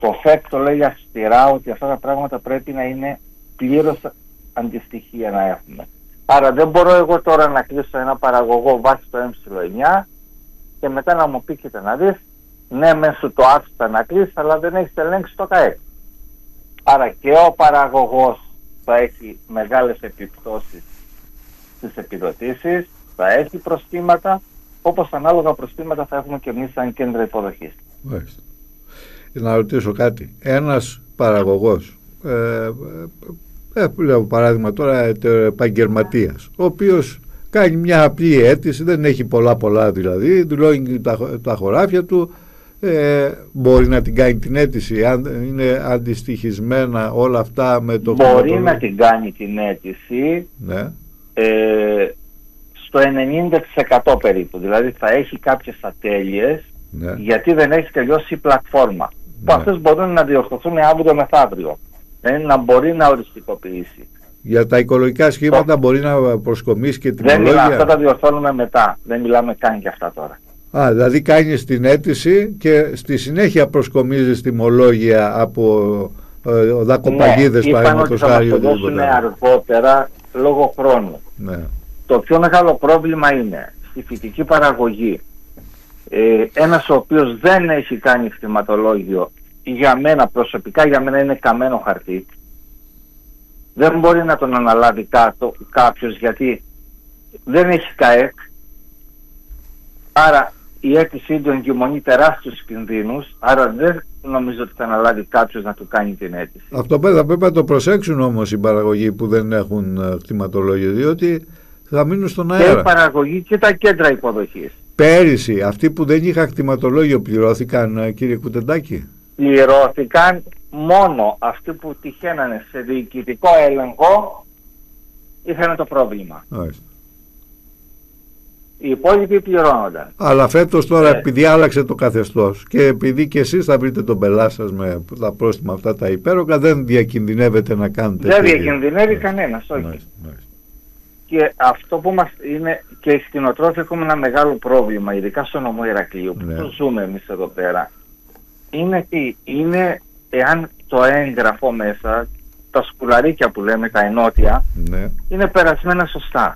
Το ΦΕΚ το λέει αυστηρά ότι αυτά τα πράγματα πρέπει να είναι πλήρως αντιστοιχεία να έχουμε. Άρα δεν μπορώ εγώ τώρα να κλείσω ένα παραγωγό βάσει το M9 και μετά να μου πείτε να δεις, ναι μέσω το άφησα να κλείσει, αλλά δεν έχεις ελέγξει το ΚΑΕΚ. Άρα και ο παραγωγός θα έχει μεγάλες επιπτώσεις στις επιδοτήσεις, θα έχει προστήματα, όπως ανάλογα προστήματα θα έχουμε και εμείς σαν κέντρα υποδοχής. Να ρωτήσω κάτι. Ένας παραγωγός, λέω παράδειγμα τώρα επαγγελματίας, ο οποίος κάνει μια απλή αίτηση, δεν έχει πολλά δηλαδή, δηλώνει τα χωράφια του, μπορεί να την κάνει την αίτηση, αν είναι αντιστοιχισμένα όλα αυτά με το... Μπορεί να την κάνει την αίτηση, ναι. Στο 90% περίπου, δηλαδή θα έχει κάποιες ατέλειες, ναι. Γιατί δεν έχει τελειώσει η πλατφόρμα, ναι. Που αυτές μπορούν να διορθωθούν αύριο μεθαύριο, δηλαδή να μπορεί να οριστικοποιήσει. Για τα οικολογικά σχήματα μπορεί να προσκομίσει και την τιμολόγια. Αυτά τα διορθώνουμε μετά, δεν μιλάμε καν για αυτά τώρα. Δηλαδή κάνεις την αίτηση και στη συνέχεια προσκομίζεις τιμολόγια από δακοπαγίδες, ναι, παραδείγματος χάρη. Θα μας το δώσουν αργότερα λόγω χρόνου. Ναι. Το πιο μεγάλο πρόβλημα είναι στη φυτική παραγωγή. Ένας ο οποίος δεν έχει κάνει κτηματολόγιο, για μένα προσωπικά, για μένα είναι καμένο χαρτί. Δεν μπορεί να τον αναλάβει κάποιος γιατί δεν έχει ΚΑΕΚ. Άρα η αίτησή του εγκυμονεί τεράστιους κινδύνους, άρα δεν νομίζω ότι θα αναλάβει κάποιος να του κάνει την αίτηση. Αυτό θα πρέπει να το προσέξουν όμως οι παραγωγοί που δεν έχουν κτηματολόγιο, διότι θα μείνουν στον αέρα. Και η παραγωγή και τα κέντρα υποδοχής. Πέρυσι αυτοί που δεν είχαν κτηματολόγιο πληρώθηκαν, κύριε Κουτεντάκη? Πληρώθηκαν μόνο αυτοί που τυχαίνανε σε διοικητικό έλεγχο, είχαν το πρόβλημα. Οι υπόλοιποι πληρώνονταν. Αλλά φέτος τώρα επειδή άλλαξε το καθεστώς και επειδή και εσείς θα βρείτε τον πελάτη σας με τα πρόστιμα αυτά τα υπέροχα, δεν διακινδυνεύετε να κάνετε? Δεν διακινδυνεύει κανένας, όχι. Και αυτό που μας είναι, και οι κτηνοτρόφοι έχουμε ένα μεγάλο πρόβλημα, ειδικά στο νομό Ηρακλείου, που το ζούμε εμείς εδώ πέρα, είναι τι, είναι εάν το έγγραφο μέσα, τα σκουλαρίκια που λέμε, τα ενότια, είναι περασμένα σωστά.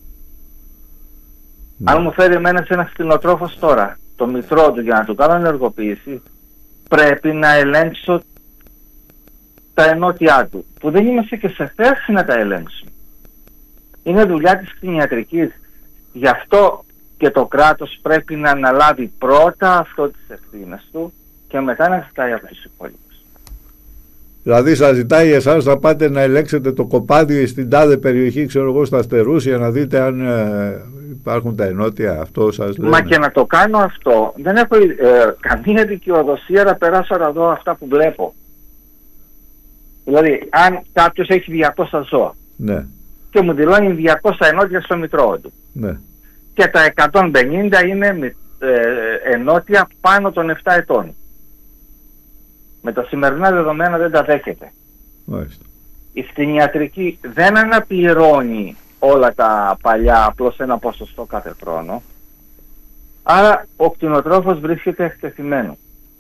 Αν μου φέρει εμένα σε ένα κτηνοτρόφος τώρα το μητρό του για να του κάνω ενεργοποίηση, πρέπει να ελέγξω τα ενότια του, που δεν είμαστε και σε θέση να τα ελέγξουμε. Είναι δουλειά της κτηνιατρικής. Γι' αυτό και το κράτος πρέπει να αναλάβει πρώτα αυτό τις ευθύνες του και μετά να ζητάει από τους υπόλοιπους. Δηλαδή σας ζητάει εσάς να πάτε να ελέγξετε το κοπάδιο στην τάδε περιοχή, ξέρω εγώ, στα Αστερούσια, να δείτε αν υπάρχουν τα ενότια, αυτό σας λένε? Μα και να το κάνω αυτό, δεν έχω καμία δικαιοδοσία να περάσω να δω αυτά που βλέπω. Δηλαδή, αν κάποιος έχει 200 ζώα, ναι, και μου δηλώνει 200 ενότια στο μητρό του, ναι, και τα 150 είναι ενότια πάνω των 7 ετών. Με τα σημερινά δεδομένα δεν τα δέχεται. Μάλιστα. Η κτηνιατρική δεν αναπληρώνει όλα τα παλιά, απλώς ένα ποσοστό κάθε χρόνο. Άρα ο κτηνοτρόφος βρίσκεται εκτεθειμένο.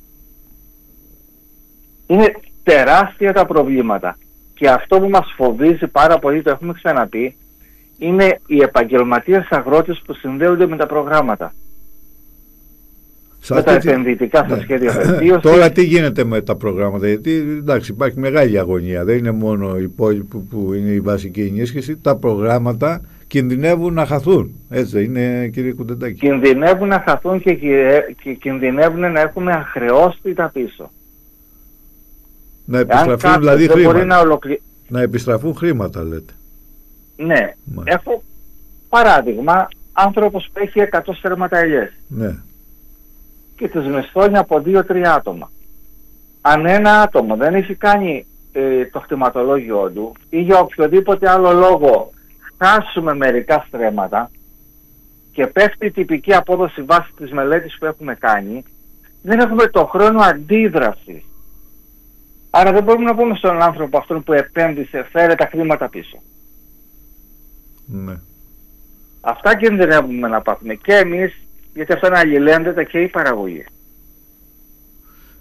Είναι τεράστια τα προβλήματα. Και αυτό που μας φοβίζει πάρα πολύ, το έχουμε ξαναπεί, είναι οι επαγγελματίες αγρότες που συνδέονται με τα προγράμματα. Με τα επενδυτικά στα σχέδια βελτίωσης. Τώρα τι γίνεται με τα προγράμματα? Γιατί εντάξει, υπάρχει μεγάλη αγωνία. Δεν είναι μόνο οι υπόλοιποι που είναι η βασική ενίσχυση. Τα προγράμματα κινδυνεύουν να χαθούν. Έτσι είναι, κύριε Κουτεντάκη? Κινδυνεύουν να χαθούν και κινδυνεύουν να έχουμε αχρεώστητα πίσω. Να επιστραφούν δηλαδή χρήματα. Να επιστραφούν χρήματα, λέτε? Ναι. Έχω παράδειγμα, άνθρωπος που έχει 100 στρέμματα ελιές. Ναι. Και τις μισθώνει από 2-3 άτομα. Αν ένα άτομο δεν έχει κάνει το κτηματολόγιο του ή για οποιοδήποτε άλλο λόγο χάσουμε μερικά στρέμματα και πέφτει η τυπική απόδοση βάσει της μελέτης που έχουμε κάνει, δεν έχουμε το χρόνο αντίδρασης. Άρα δεν μπορούμε να πούμε στον άνθρωπο αυτόν που επένδυσε, φέρε τα χρήματα πίσω. Ναι. Αυτά κινδυνεύουμε να πάθουμε και εμείς, γιατί αυτά είναι αλληλένδετα, και η παραγωγή.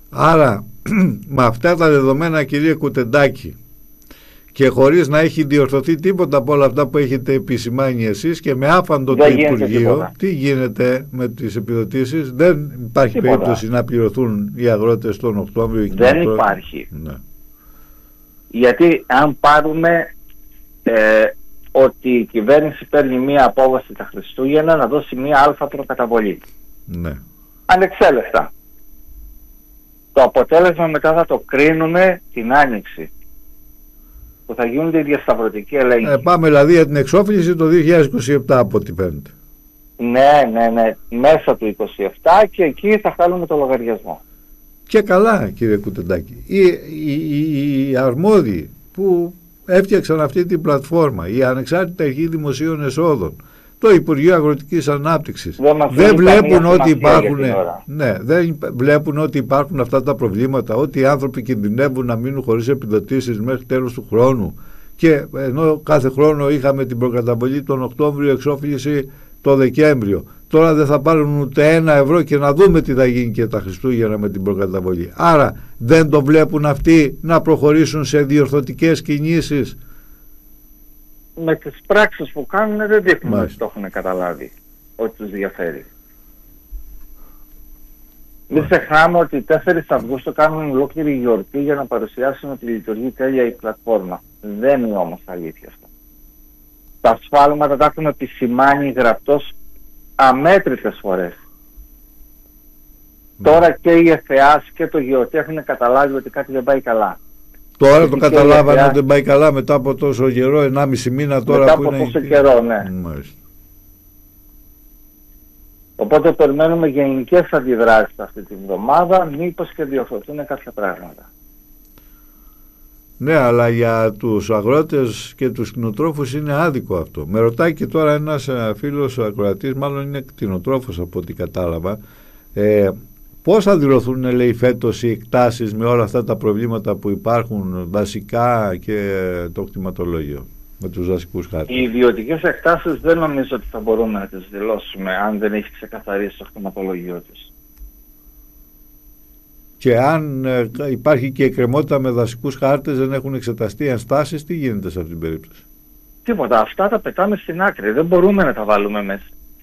Άρα με αυτά τα δεδομένα, κύριε Κουτεντάκη, και χωρίς να έχει διορθωθεί τίποτα από όλα αυτά που έχετε επισημάνει εσείς και με άφαντο το Υπουργείο, τι γίνεται με τις επιδοτήσεις? Δεν υπάρχει περίπτωση να πληρωθούν οι αγρότες τον Οκτώβριο? Δεν υπάρχει. Ναι. Γιατί αν πάρουμε ότι η κυβέρνηση παίρνει μία απόβαση τα Χριστούγεννα να δώσει μία αλφα προκαταβολή. Ναι. Ανεξέλεκτα. Το αποτέλεσμα μετά θα το κρίνουμε την Άνοιξη, που θα γίνονται οι διασταυρωτικοί ελέγχοι. Πάμε δηλαδή για την εξόφληση το 2027 από ό,τι φαίνεται. Ναι. Μέσα του 27 και εκεί θα κάνουμε το λογαριασμό. Και καλά, κύριε Κουτεντάκη. Οι αρμόδιοι που έφτιαξαν αυτή την πλατφόρμα, η Ανεξάρτητη Αρχή Δημοσίων Εσόδων, το Υπουργείο Αγροτικής Ανάπτυξης, δεν βλέπουν ότι υπάρχουν, δεν βλέπουν ότι υπάρχουν αυτά τα προβλήματα, ότι οι άνθρωποι κινδυνεύουν να μείνουν χωρίς επιδοτήσεις μέχρι τέλος του χρόνου, και ενώ κάθε χρόνο είχαμε την προκαταβολή τον Οκτώβριο, εξόφληση το Δεκέμβριο, τώρα δεν θα πάρουν ούτε €1 και να δούμε τι θα γίνει και τα Χριστούγεννα με την προκαταβολή. Άρα δεν το βλέπουν αυτοί να προχωρήσουν σε διορθωτικές κινήσεις? Με τις πράξεις που κάνουν δεν δείχνουν ότι το έχουν καταλάβει, ότι τους διαφέρει. Μην ξεχνάμε ότι 4 Αυγούστου κάνουν ολόκληρη γιορτή για να παρουσιάσουν ότι λειτουργεί τέλεια η πλατφόρμα. Δεν είναι όμως αλήθεια αυτό. Τα ασφάλματα τα έχουμε επισημάνει γραπτός αμέτρητες φορές. Τώρα και η ΕΦΕΑΣ και το ΓΕΟΤΕ έχουν καταλάβει ότι κάτι δεν πάει καλά. Τώρα το καταλάβανε ότι δεν πάει καλά μετά από τόσο καιρό, 1,5 μήνα τώρα μετά που από είναι... τόσο καιρό, ναι. Οπότε περιμένουμε γενικές αντιδράσεις αυτή τη βδομάδα, μήπως και διορθωθούν κάποια πράγματα. Ναι, αλλά για τους αγρότες και τους κτηνοτρόφους είναι άδικο αυτό. Με ρωτάει και τώρα ένας φίλος ακροατής, μάλλον είναι κτηνοτρόφος από ό,τι κατάλαβα, πώς θα δηλωθούν, λέει, φέτος οι εκτάσεις με όλα αυτά τα προβλήματα που υπάρχουν δασικά και το κτηματολόγιο, με τους δασικούς χάρτες? Οι ιδιωτικές εκτάσεις δεν νομίζω ότι θα μπορούμε να τις δηλώσουμε αν δεν έχει ξεκαθαρίσει το κτηματολόγιο τους. Και αν υπάρχει και εκκρεμότητα με δασικούς χάρτες, δεν έχουν εξεταστεί ενστάσεις, τι γίνεται σε αυτήν την περίπτωση? Τίποτα. Αυτά τα πετάμε στην άκρη. Δεν μπορούμε να τα βάλουμε μέσα.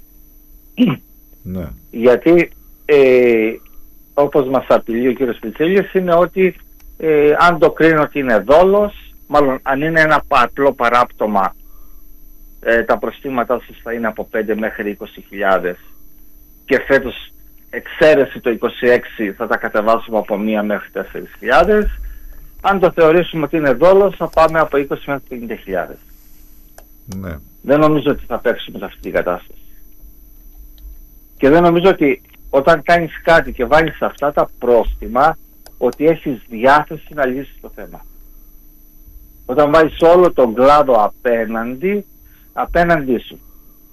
Ναι. Γιατί όπως μας απειλεί ο κύριος Πιτσίλης, είναι ότι αν το κρίνω ότι είναι δόλος, μάλλον αν είναι ένα απλό παράπτωμα, τα προστίματά σας θα είναι από 5 μέχρι 20.000 και φέτος εξαίρεση το 26 θα τα κατεβάσουμε από 1 μέχρι 4.000. Αν το θεωρήσουμε ότι είναι δόλος θα πάμε από 20 μέχρι 50.000. Ναι. Δεν νομίζω ότι θα παίξουμε σε αυτή την κατάσταση. Και δεν νομίζω ότι όταν κάνεις κάτι και βάλεις αυτά τα πρόστιμα ότι έχεις διάθεση να λύσεις το θέμα. Όταν βάλεις όλο τον κλάδο απέναντι σου.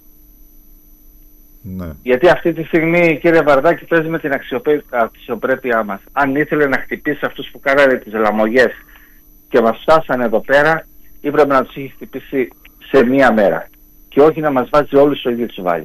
Ναι. Γιατί αυτή τη στιγμή, κύριε Βαρδάκη, παίζει με την αξιοπρέπειά μας. Αν ήθελε να χτυπήσει αυτούς που κάνανε τις λαμογές και μας φτάσανε εδώ πέρα, έπρεπε να τους είχε χτυπήσει σε 1 μέρα και όχι να μας βάζει όλους στο ίδιο τσουβάλι.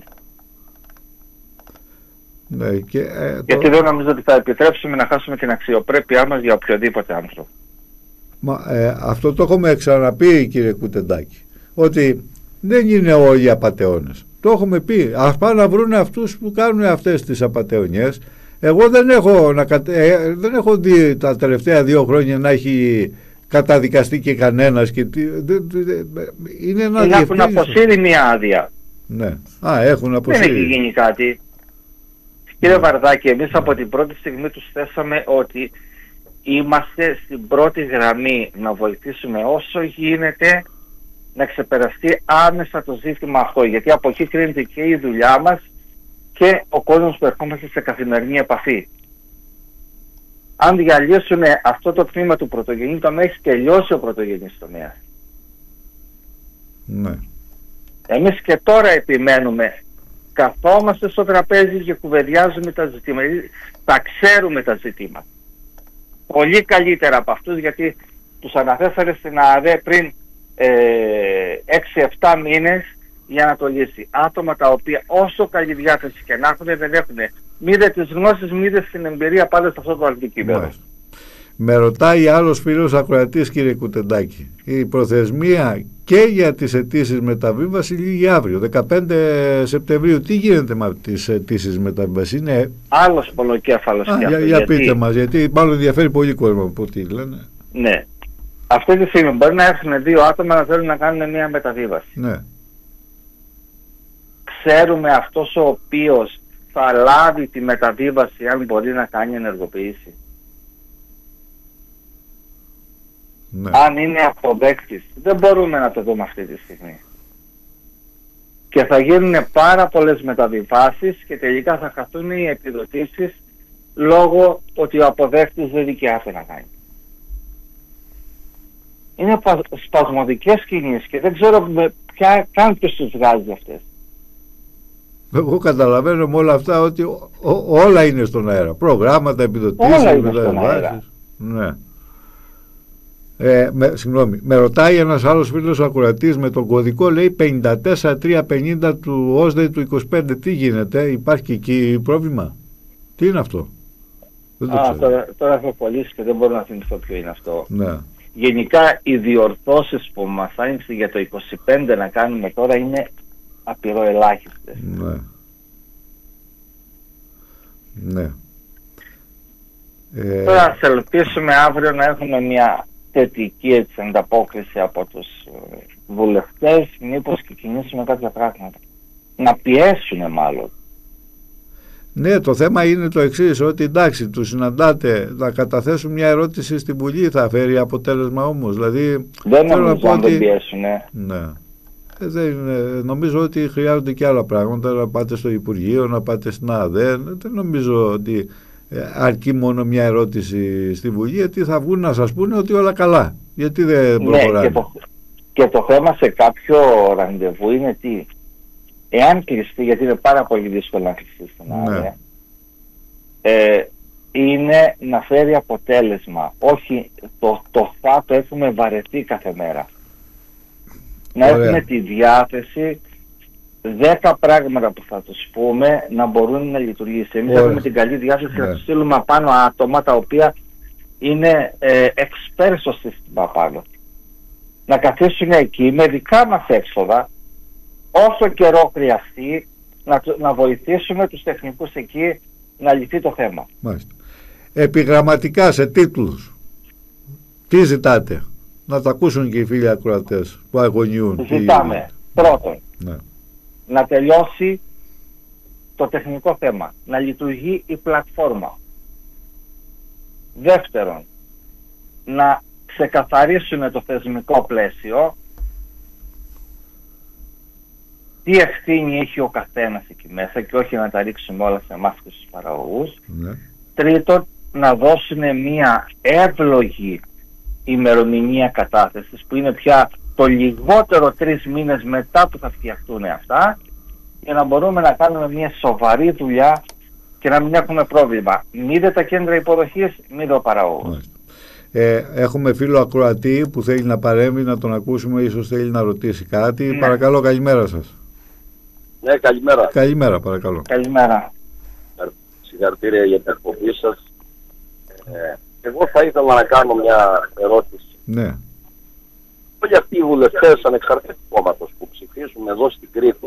Ναι, γιατί δεν νομίζω ότι θα επιτρέψουμε να χάσουμε την αξιοπρέπειά μας για οποιοδήποτε άνθρωπο. Αυτό το έχουμε ξαναπεί, κύριε Κουτεντάκη, ότι δεν είναι όλοι απατεώνες. Το έχουμε πει. Ας πάνε να βρουν αυτούς που κάνουν αυτές τις απατεωνιές. Εγώ δεν έχω δει τα τελευταία 2 χρόνια να έχει καταδικαστεί και κανένας. Είναι ένα έχουν αποσύρει μια άδεια. Ναι. Έχουν αποσύρει. Δεν έχει γίνει κάτι. Κύριε Βαρδάκη, εμείς από την πρώτη στιγμή τους θέσαμε ότι είμαστε στην πρώτη γραμμή να βοηθήσουμε όσο γίνεται να ξεπεραστεί άμεσα το ζήτημα αυτό, γιατί από εκεί κρίνεται και η δουλειά μας και ο κόσμος που ερχόμαστε σε καθημερινή επαφή. Αν διαλύσουν αυτό το τμήμα του πρωτογενή τομέα, έχει τελειώσει ο πρωτογενής τομέας. Ναι. Εμείς και τώρα επιμένουμε, καθόμαστε στο τραπέζι και κουβεντιάζουμε τα ζητήματα, τα ξέρουμε τα ζητήματα. Πολύ καλύτερα από αυτούς, γιατί τους αναθέσανε στην ΑΔΕ πριν 6-7 μήνες για να το λύσει. Άτομα τα οποία όσο καλή διάθεση και να έχουν, δεν έχουν Μήδε τις γνώσεις, μήδε στην εμπειρία, πάντα σε αυτό το αντικείμενο. Με ρωτάει άλλος φίλος ακροατής, κύριε Κουτεντάκη, η προθεσμία και για τις αιτήσεις μεταβίβαση λήγει αύριο, 15 Σεπτεμβρίου. Τι γίνεται με τις αιτήσεις μεταβίβαση? Είναι άλλος πονοκέφαλος. Για πείτε μας, γιατί μάλλον ενδιαφέρει πολύ κόσμο από ό,τι λένε. Ναι. Αυτή τη στιγμή μπορεί να έρθουν 2 άτομα να θέλουν να κάνουν μια μεταβίβαση. Ναι. Ξέρουμε αυτός ο οποίος θα λάβει τη μεταβίβαση αν μπορεί να κάνει ενεργοποίηση. Ναι. Αν είναι αποδέκτης, δεν μπορούμε να το δούμε αυτή τη στιγμή. Και θα γίνουν πάρα πολλές μεταβιβάσεις και τελικά θα χαθούν οι επιδοτήσεις λόγω ότι ο αποδέκτης δεν δικαιάται να κάνει. Είναι σπασμωδικές κινήσεις και δεν ξέρω καν ποιος τους βγάζει αυτές. Εγώ καταλαβαίνω με όλα αυτά ότι όλα είναι στον αέρα. Προγράμματα, επιδοτήσεις, μεταβιβάσεις. Ναι. Συγγνώμη, με ρωτάει ένας άλλος φίλος ακροατής με τον κωδικό, λέει 54350 του ΟΣΔΕ του 25. Τι γίνεται, υπάρχει εκεί πρόβλημα? Τι είναι αυτό? Δεν το ξέρω. Τώρα έχω κολλήσει και δεν μπορώ να θυμηθώ ποιο είναι αυτό. Ναι. Γενικά οι διορθώσεις που μας άνοιξε για το 25 να κάνουμε τώρα είναι απειροελάχιστες. Ναι. Ναι. Τώρα ας ελπίσουμε αύριο να έχουμε μια θετική ανταπόκριση από τους βουλευτές, μήπως και κινήσουμε κάποια πράγματα. Να πιέσουν μάλλον. Ναι, το θέμα είναι το εξής, ότι εντάξει, τους συναντάτε, να καταθέσουν μια ερώτηση στη Βουλή, θα φέρει αποτέλεσμα όμως? Δηλαδή, δεν νομίζω αν δεν πιέσουν. Ναι. Νομίζω ότι χρειάζονται και άλλα πράγματα, να πάτε στο Υπουργείο, να πάτε στην ΑΔΕ. Δεν νομίζω ότι αρκεί μόνο μια ερώτηση στη Βουλή, γιατί θα βγουν να σας πούνε ότι όλα καλά. Γιατί δεν προχωράνε. Ναι, και το θέμα σε κάποιο ραντεβού είναι τι? Εάν κλειστεί, γιατί είναι πάρα πολύ δύσκολο να κλειστεί στην ΑΔΕ, είναι να φέρει αποτέλεσμα. Όχι, το έχουμε βαρεθεί κάθε μέρα. Να έχουμε τη διάθεση 10 πράγματα που θα τους πούμε να μπορούν να λειτουργήσει. Εμείς έχουμε την καλή διάθεση να τους στείλουμε απάνω άτομα τα οποία είναι εξπέρ στο σύστημα απάνω. Να καθίσουν εκεί με δικά μας έξοδα, όσο καιρό χρειαστεί, να βοηθήσουμε τους τεχνικούς εκεί να λυθεί το θέμα. Μάλιστα. Επιγραμματικά σε τίτλους, τι ζητάτε? Να τα ακούσουν και οι φίλοι ακροατές που αγωνιούν. Ζητάμε πρώτον να τελειώσει το τεχνικό θέμα, να λειτουργεί η πλατφόρμα. Δεύτερον, να ξεκαθαρίσουν το θεσμικό πλαίσιο, τι ευθύνη έχει ο καθένας εκεί μέσα και όχι να τα ρίξουμε όλα σε εμάς και στους παραγωγούς. Τρίτον, να δώσουν μια εύλογη ημερομηνία κατάθεσης που είναι πια το λιγότερο 3 μήνες μετά που θα φτιαχτούν αυτά, για να μπορούμε να κάνουμε μια σοβαρή δουλειά και να μην έχουμε πρόβλημα. Μήδε τα κέντρα υποδοχής, μήδε ο παραγωγός. Έχουμε φίλο ακροατή που θέλει να παρέμβει, να τον ακούσουμε, ίσως θέλει να ρωτήσει κάτι. Ναι. Παρακαλώ, καλημέρα σας. Ναι, καλημέρα. Καλημέρα, παρακαλώ. Καλημέρα. Συγχαρητήρια για την εκπομπή σας. Εγώ θα ήθελα να κάνω μια ερώτηση. Ναι. Όλοι αυτοί οι βουλευτές ανεξαρτήτου κόμματος που ψηφίζουν εδώ στην Κρήτη,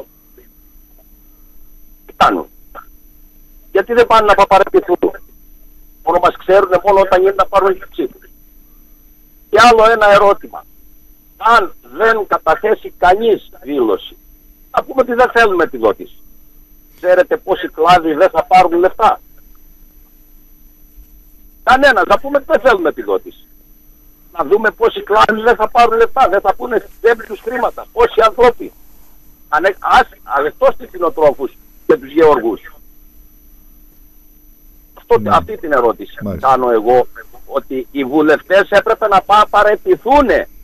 τι κάνουν? Γιατί δεν πάνε να παπαρεπιθούν? Μόνο μας ξέρουν μόνο όταν είναι να πάρουν και ψήφους. Και άλλο ένα ερώτημα. Αν δεν καταθέσει κανείς δήλωση, να πούμε ότι δεν θέλουμε επιδότηση. Ξέρετε πόσοι κλάδοι δεν θα πάρουν λεφτά? Κανένας. Να πούμε ότι δεν θέλουμε επιδότηση. Να δούμε πόσοι κλάδοι δεν θα πάρουν λεφτά. Δεν θα πούνε δεν τους χρήματα. Πόσοι άνθρωποι. Εκτός τους κτηνοτρόφους και τους γεωργούς. Αυτή την ερώτηση κάνω εγώ. Ότι οι βουλευτές έπρεπε να παραιτηθούν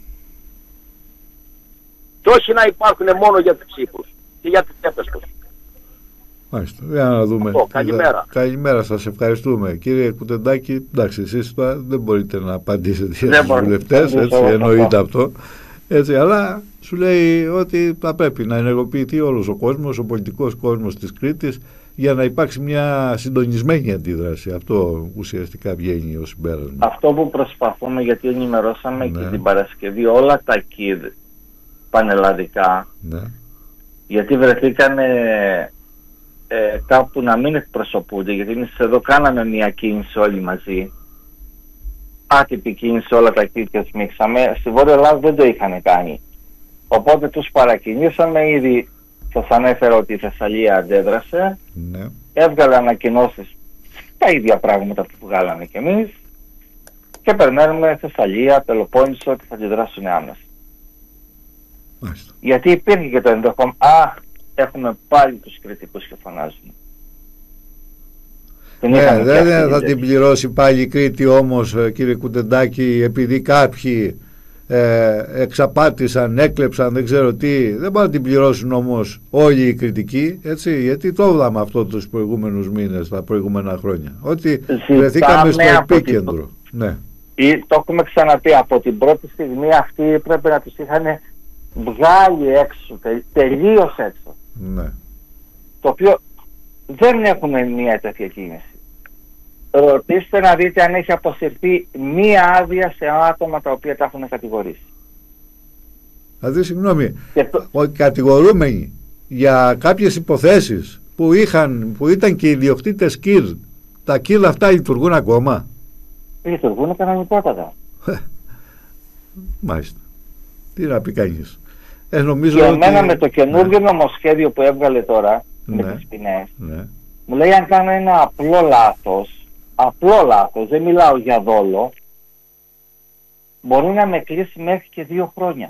και όχι να υπάρχουν μόνο για τους ψήφους και για τις τσέπες τους. Μάλιστα, για να δούμε. Καλημέρα. Καλημέρα, σας ευχαριστούμε. Κύριε Κουτεντάκη, εντάξει, εσείς δεν μπορείτε να απαντήσετε για τους βουλευτές, έτσι εννοείται αυτό. Έτσι, αλλά σου λέει ότι θα πρέπει να ενεργοποιηθεί όλος ο κόσμος, ο πολιτικός κόσμος της Κρήτης για να υπάρξει μια συντονισμένη αντίδραση. Αυτό ουσιαστικά βγαίνει ως συμπέρασμα. Αυτό που προσπαθούμε, γιατί ενημερώσαμε και την Παρασκευή όλα τα ΚΙΔ πανελλαδικά, γιατί βρεθήκανε κάπου να μην εκπροσωπούνται, γιατί εμείς εδώ κάναμε μια κίνηση όλοι μαζί, άτυπη κίνηση, όλα τα ΚΙΔ και σμίξαμε. Στη Βόρεια Ελλάδα δεν το είχαν κάνει, οπότε τους παρακινήσαμε. Ήδη σας ανέφερα ότι η Θεσσαλία αντέδρασε, έβγαλε ανακοινώσεις, τα ίδια πράγματα που βγάλαμε κι εμείς, και περιμένουμε Θεσσαλία, Πελοπόννησο ότι θα αντιδράσουν άμεσα. Γιατί υπήρχε και το ενδεχόμενο, έχουμε πάλι τους κριτικούς και φωνάζουν. Δεν θα την πληρώσει πάλι η Κρήτη όμως, κύριε Κουτεντάκη, επειδή κάποιοι εξαπάτησαν, έκλεψαν, δεν ξέρω τι. Δεν μπορούν να την πληρώσουν όμως όλοι οι κριτικοί, έτσι, γιατί το είδαμε αυτό τους προηγούμενους μήνες, τα προηγούμενα χρόνια, ότι βρεθήκαμε στο επίκεντρο. Το έχουμε ξαναπεί, από την πρώτη στιγμή αυτοί πρέπει να τους είχαν βγάλει έξω, τελείως έξω. Το οποίο δεν έχουμε μια τέτοια κίνηση. Ρωτήστε να δείτε αν έχει αποσυρθεί μία άδεια σε άτομα τα οποία τα έχουν κατηγορήσει. Δηλαδή, συγγνώμη, κατηγορούμενοι για κάποιες υποθέσεις που ήταν και ιδιοκτήτες ΚΙΔ, τα ΚΙΔ αυτά λειτουργούν ακόμα? Λειτουργούν κανονικότατα. Μάλιστα. Τι να πει κανείς. Και εμένα με το καινούργιο νομοσχέδιο που έβγαλε τώρα, με τις ποινές, μου λέει αν κάνω ένα απλό λάθος, δεν μιλάω για δόλο, μπορεί να με κλείσει μέχρι και 2 χρόνια.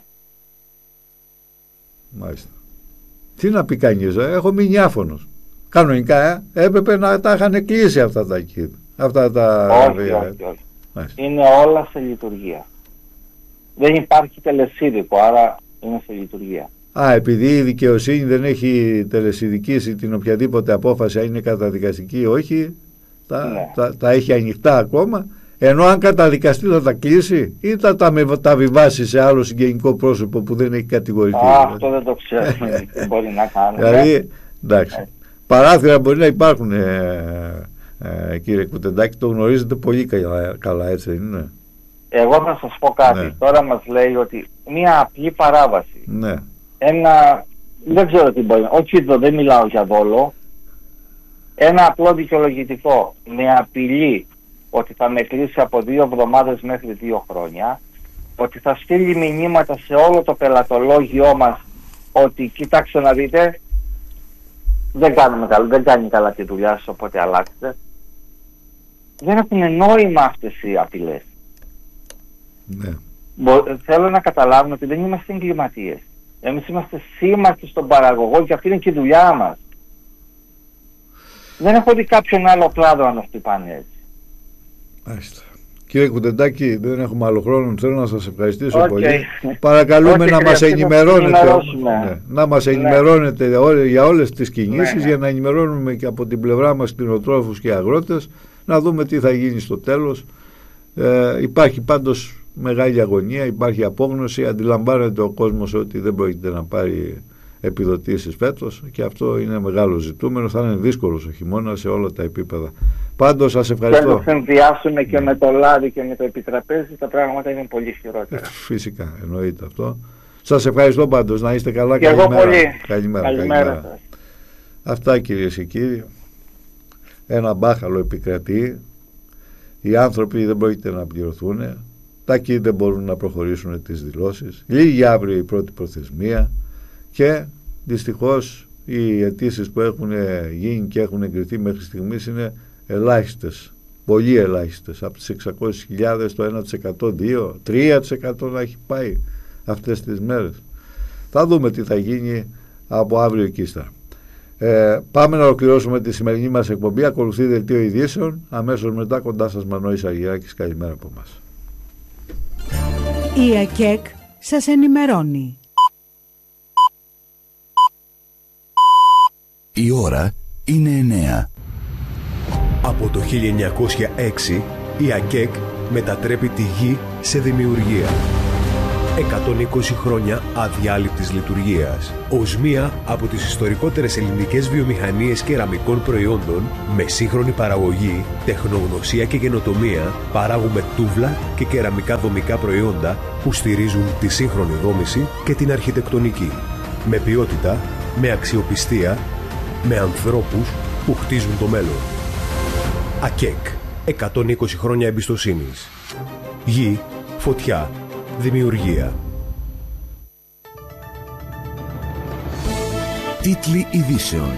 Μάλιστα. Τι να πει κανείς, έχω μείνει άφωνος. Κανονικά έπρεπε να τα είχαν κλείσει αυτά τα ΚΙΔ. Όχι. Είναι όλα σε λειτουργία. Δεν υπάρχει τελεσίδικο, άρα είναι σε λειτουργία. Επειδή η δικαιοσύνη δεν έχει τελεσιδικήσει την οποιαδήποτε απόφαση, αν είναι καταδικαστική ή όχι, τα έχει ανοιχτά ακόμα, ενώ αν καταδικαστεί θα τα κλείσει ή θα τα βιβάσει σε άλλο συγγενικό πρόσωπο που δεν έχει κατηγορηθεί. Αυτό δεν το ξέρουμε. Μπορεί να κάνουμε. Δηλαδή, εντάξει. Παράθυρα μπορεί να υπάρχουν, κύριε Κουτεντάκη, το γνωρίζετε πολύ καλά, έτσι δεν είναι? Εγώ θα σας πω κάτι. Τώρα μας λέει ότι μια απλή παράβαση, δεν ξέρω τι μπορεί, όχι δεν μιλάω για δόλο, ένα απλό δικαιολογητικό με απειλή ότι θα με κλείσει από 2 εβδομάδες μέχρι 2 χρόνια, ότι θα στείλει μηνύματα σε όλο το πελατολόγιό μας ότι κοιτάξτε να δείτε, δεν κάνει καλά τη δουλειά σας, οπότε αλλάξτε. Δεν έχουν νόημα αυτές οι απειλές. Θέλω να καταλάβουμε ότι δεν είμαστε εγκληματίες. Εμείς είμαστε σύμμαχοι στον παραγωγό και αυτή είναι και η δουλειά μας. Δεν έχω δει κάποιον άλλο κλάδο να το χτυπάνε έτσι. Μάλιστα. Κύριε Κουτεντάκη, δεν έχουμε άλλο χρόνο. Θέλω να σας ευχαριστήσω πολύ. Παρακαλούμε να μας ενημερώνετε. Να μας ενημερώνετε για όλες τις κινήσεις, για να ενημερώνουμε και από την πλευρά μας κτηνοτρόφους και αγρότες, να δούμε τι θα γίνει στο τέλος. Υπάρχει πάντως μεγάλη αγωνία, υπάρχει απόγνωση, αντιλαμβάνεται ο κόσμος ότι δεν πρόκειται να πάρει επιδοτήσεις φέτος και αυτό είναι μεγάλο ζητούμενο. Θα είναι δύσκολος ο χειμώνας σε όλα τα επίπεδα. Πάντως σας ευχαριστώ. Και να το συνδυάσουμε και με το λάδι και με το επιτραπέζι, τα πράγματα είναι πολύ χειρότερα. Φυσικά, εννοείται αυτό. Σας ευχαριστώ πάντως, να είστε καλά. Και εγώ πολύ. Καλημέρα. Αυτά, κυρίες και κύριοι. Ένα μπάχαλο επικρατεί. Οι άνθρωποι δεν πρόκειται να πληρωθούν. Τα ΚΙΔ δεν μπορούν να προχωρήσουν τις δηλώσεις. Λίγη αύριο η πρώτη προθεσμία και δυστυχώς οι αιτήσεις που έχουν γίνει και έχουν εγκριθεί μέχρι στιγμής είναι ελάχιστες, πολύ ελάχιστες. Από τις 600.000 το 1%, 2%, 3% να έχει πάει αυτές τις μέρες. Θα δούμε τι θα γίνει από αύριο και ύστερα. Πάμε να ολοκληρώσουμε τη σημερινή μας εκπομπή. Ακολουθεί δελτίο ειδήσεων. Αμέσως μετά κοντά σας Μανώης Αγιάκης. Καλημέρα από εμάς. Η ΑΚΕΚ σας ενημερώνει. Η ώρα είναι 9. Από το 1906 η ΑΚΕΚ μετατρέπει τη γη σε δημιουργία. 120 χρόνια αδιάλειπτης λειτουργίας. Ως μία από τις ιστορικότερες ελληνικές βιομηχανίες κεραμικών προϊόντων, με σύγχρονη παραγωγή, τεχνογνωσία και καινοτομία, παράγουμε τούβλα και κεραμικά δομικά προϊόντα που στηρίζουν τη σύγχρονη δόμηση και την αρχιτεκτονική. Με ποιότητα, με αξιοπιστία, με ανθρώπους που χτίζουν το μέλλον. ΑΚΕΚ. 120 χρόνια εμπιστοσύνης. Γη, φωτιά, δημιουργία. Τίτλοι ειδήσεων.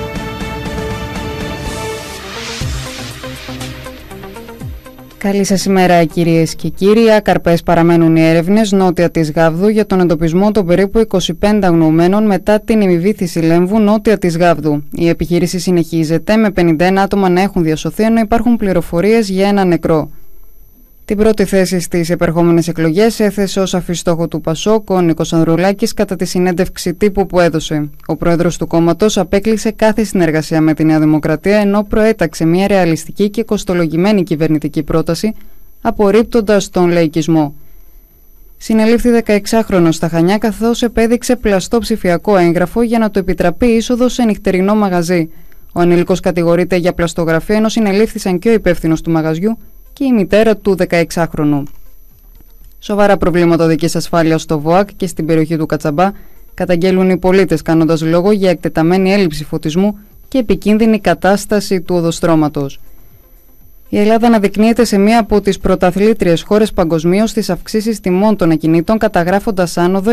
Καλή σας ημέρα κυρίες και κύριοι. Ακαρπές παραμένουν οι έρευνες νότια της Γάβδου για τον εντοπισμό των περίπου 25 αγνοωμένων μετά την ημιβήθηση Λέμβου νότια της Γάβδου. Η επιχείρηση συνεχίζεται με 51 άτομα να έχουν διασωθεί, ενώ υπάρχουν πληροφορίες για ένα νεκρό. Την πρώτη θέση στις επερχόμενες εκλογές έθεσε ως αφιστόχο του Πασόκ ο Νίκος Ανδρουλάκης κατά τη συνέντευξη τύπου που έδωσε. Ο πρόεδρος του κόμματος απέκλεισε κάθε συνεργασία με τη Νέα Δημοκρατία, ενώ προέταξε μια ρεαλιστική και κοστολογημένη κυβερνητική πρόταση, απορρίπτοντας τον λαϊκισμό. Συνελήφθη 16χρονος στα Χανιά, καθώς επέδειξε πλαστό ψηφιακό έγγραφο για να του επιτραπεί είσοδος σε νυχτερινό μαγαζί. Ο ανήλικος κατηγορείται για πλαστογραφία, ενώ συνελήφθησαν και ο υπεύθυνος του μαγαζιού και η μητέρα του 16χρονου. Σοβαρά προβλήματα οδικής ασφάλειας στο ΒΟΑΚ και στην περιοχή του Κατσαμπά καταγγέλουν οι πολίτες, κάνοντας λόγο για εκτεταμένη έλλειψη φωτισμού και επικίνδυνη κατάσταση του οδοστρώματος. Η Ελλάδα αναδεικνύεται σε μία από τις πρωταθλήτριες χώρες παγκοσμίως στις αυξήσεις τιμών των ακινήτων, καταγράφοντας άνοδο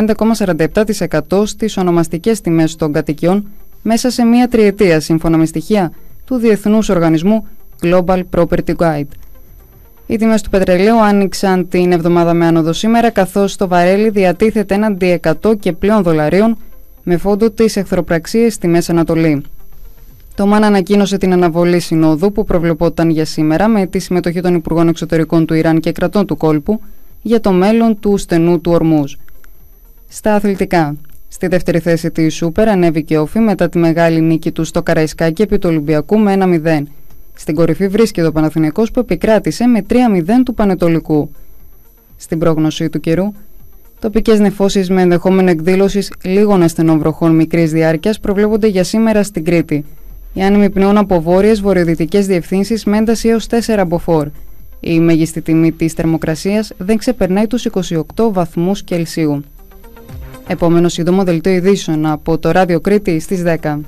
25,47% στις ονομαστικές τιμές των κατοικιών μέσα σε μία τριετία, σύμφωνα με στοιχεία του Διεθνούς Οργανισμού Global Property Guide. Οι τιμές του πετρελαίου άνοιξαν την εβδομάδα με άνοδο σήμερα, καθώς το βαρέλι διατίθεται έναντι 100 και πλέον δολαρίων, με φόντο τις εχθροπραξίες στη Μέση Ανατολή. Το ΜΑΝ ανακοίνωσε την αναβολή συνόδου που προβλεπόταν για σήμερα, με τη συμμετοχή των Υπουργών Εξωτερικών του Ιράν και κρατών του κόλπου για το μέλλον του στενού του Ορμούζ. Στα αθλητικά. Στη δεύτερη θέση της Σούπερ ανέβηκε όφη μετά τη μεγάλη νίκη του στο Καραϊσκάκι επί του Ολυμπιακού με 1-0. Στην κορυφή βρίσκεται ο Παναθηναϊκός που επικράτησε με 3-0 του Πανετολικού. Στην πρόγνωση του καιρού, τοπικές νεφώσεις με ενδεχόμενο εκδήλωσης λίγων ασθενών βροχών μικρής διάρκειας προβλέπονται για σήμερα στην Κρήτη. Οι άνεμοι πνέουν από βόρειες βορειοδυτικές διευθύνσεις με ένταση έως 4 μποφόρ. Η μέγιστη τιμή της θερμοκρασίας δεν ξεπερνάει τους 28 βαθμούς Κελσίου. Επόμενο σύντομο δελτίο ειδήσεων από το Ράδιο Κρήτη στις 10.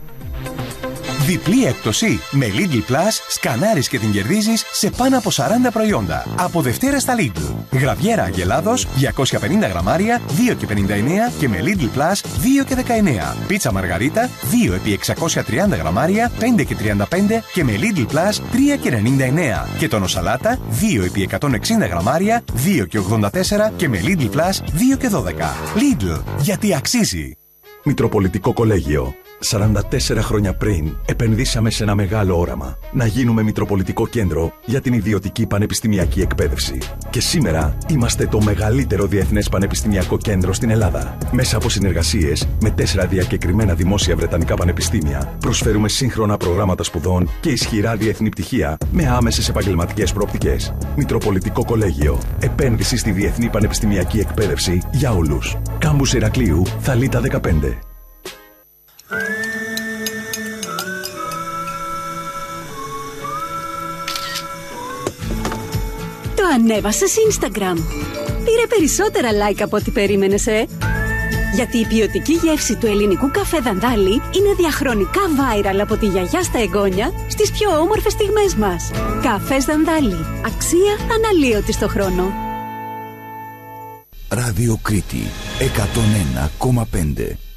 Διπλή έκπτωση. Με Lidl Plus σκανάρεις και την κερδίζεις σε πάνω από 40 προϊόντα. Από Δευτέρα στα Lidl. Γραβιέρα Αγελάδος 250 γραμμάρια 2,59 και με Lidl Plus 2,19. Πίτσα Μαργαρίτα 2 επί 630 γραμμάρια 5,35 και με Lidl Plus 3,99. Και τόνο σαλάτα 2 επί 160 γραμμάρια 2,84 και με Lidl Plus 2,12. Lidl, γιατί αξίζει. Μητροπολιτικό Κολέγιο. 44 χρόνια πριν επενδύσαμε σε ένα μεγάλο όραμα. Να γίνουμε Μητροπολιτικό Κέντρο για την ιδιωτική πανεπιστημιακή εκπαίδευση. Και σήμερα είμαστε το μεγαλύτερο διεθνές πανεπιστημιακό κέντρο στην Ελλάδα. Μέσα από συνεργασίες με 4 διακεκριμένα δημόσια βρετανικά πανεπιστήμια, προσφέρουμε σύγχρονα προγράμματα σπουδών και ισχυρά διεθνή πτυχία με άμεσες επαγγελματικές προοπτικές. Μητροπολιτικό Κολέγιο. Επένδυση στη διεθνή πανεπιστημιακή εκπαίδευση για όλους. Κάμπους Ηρακλείου, Θαλίτα 15. Το ανέβασες Instagram. Πήρε περισσότερα like από ό,τι περίμενες, Γιατί η ποιοτική γεύση του ελληνικού καφέ Δαντάλη είναι διαχρονικά viral από τη γιαγιά στα εγγόνια στις πιο όμορφες στιγμές μας. Καφές Δαντάλη. Αξία αναλύωτη στο χρόνο. Ράδιο Κρήτη 101,5.